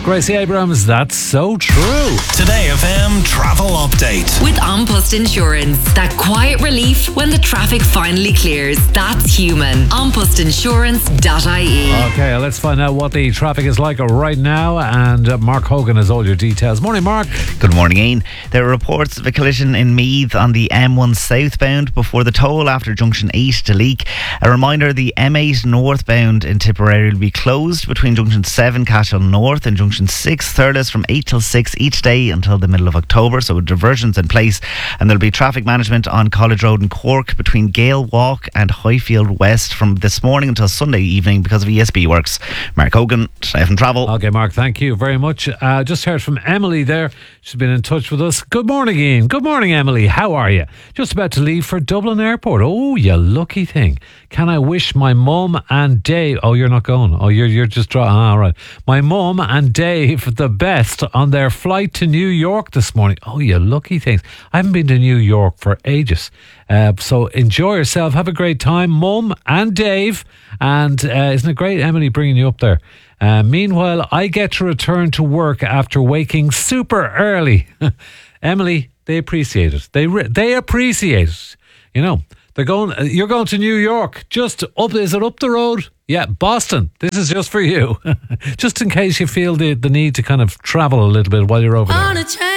Gracie Abrams, that's so true. Today FM travel update. With An Post Insurance. That quiet relief when the traffic finally clears. That's human. AnPostInsurance.ie. Okay, let's find out what the traffic is like right now. And Mark Hogan has all your details. Morning, Mark. Good morning, Ian. There are reports of a collision in Meath on the M1 southbound before the toll after junction 8 to Leek. A reminder, the M8 northbound in Tipperary will be closed between junction 7 Cashel North and junction 6 Thurles from 8 till 6 each day until the middle of October, so diversions in place. And there'll be traffic management on College Road in Cork between Gale Walk and Highfield West from this morning until Sunday evening because of ESB works. Mark Hogan, Safe and Travel. Okay, Mark, thank you very much. Just heard from Emily there. She's been in touch with us. Good morning, Ian. Good morning, Emily. How are you? Just about to leave for Dublin Airport. Oh, you lucky thing. Can I wish my mum and Dave... Oh, you're not going. Oh, you're just... all right. My mum and Dave the best on their flight to New York this morning. Oh, you lucky things. I haven't been to New York for ages. So enjoy yourself. Have a great time, Mum and Dave. And isn't it great, Emily, bringing you up there? Meanwhile, I get to return to work after waking super early. Emily, they appreciate it. They appreciate it. You know, you're going to New York. Just up, is it up the road? Yeah, Boston. This is just for you. Just in case you feel the need to kind of travel a little bit while you're over there.